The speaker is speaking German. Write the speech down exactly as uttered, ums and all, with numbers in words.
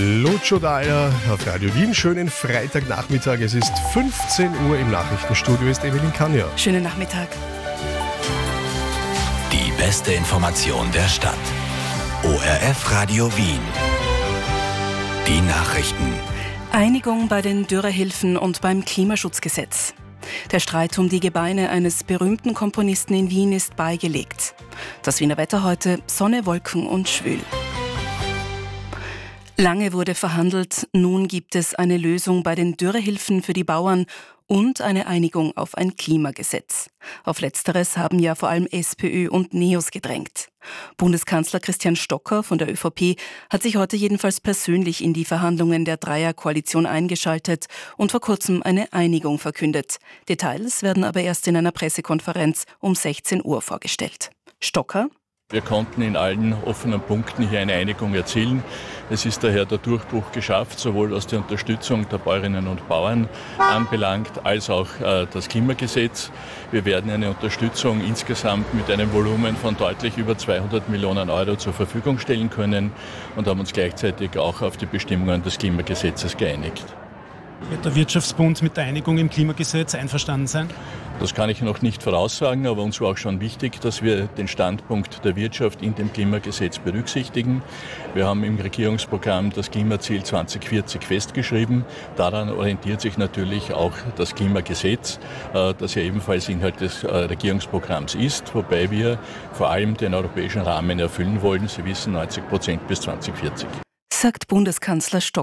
Lucio Dalla auf Radio Wien. Schönen Freitagnachmittag. Es ist fünfzehn Uhr, im Nachrichtenstudio ist Evelyn Kanja. Schönen Nachmittag. Die beste Information der Stadt. O R F Radio Wien. Die Nachrichten. Einigung bei den Dürrehilfen und beim Klimaschutzgesetz. Der Streit um die Gebeine eines berühmten Komponisten in Wien ist beigelegt. Das Wiener Wetter heute: Sonne, Wolken und schwül. Lange wurde verhandelt, nun gibt es eine Lösung bei den Dürrehilfen für die Bauern und eine Einigung auf ein Klimagesetz. Auf Letzteres haben ja vor allem SPÖ und NEOS gedrängt. Bundeskanzler Christian Stocker von der ÖVP hat sich heute jedenfalls persönlich in die Verhandlungen der Dreierkoalition eingeschaltet und vor kurzem eine Einigung verkündet. Details werden aber erst in einer Pressekonferenz um sechzehn Uhr vorgestellt. Stocker: Wir konnten in allen offenen Punkten hier eine Einigung erzielen. Es ist daher der Durchbruch geschafft, sowohl was die Unterstützung der Bäuerinnen und Bauern anbelangt, als auch äh, das Klimagesetz. Wir werden eine Unterstützung insgesamt mit einem Volumen von deutlich über zweihundert Millionen Euro zur Verfügung stellen können und haben uns gleichzeitig auch auf die Bestimmungen des Klimagesetzes geeinigt. Wird der Wirtschaftsbund mit der Einigung im Klimagesetz einverstanden sein? Das kann ich noch nicht voraussagen, aber uns war auch schon wichtig, dass wir den Standpunkt der Wirtschaft in dem Klimagesetz berücksichtigen. Wir haben im Regierungsprogramm das Klimaziel zwanzig vierzig festgeschrieben. Daran orientiert sich natürlich auch das Klimagesetz, das ja ebenfalls Inhalt des Regierungsprogramms ist, wobei wir vor allem den europäischen Rahmen erfüllen wollen. Sie wissen, neunzig Prozent bis zwanzig vierzig. Sagt Bundeskanzler Stocker.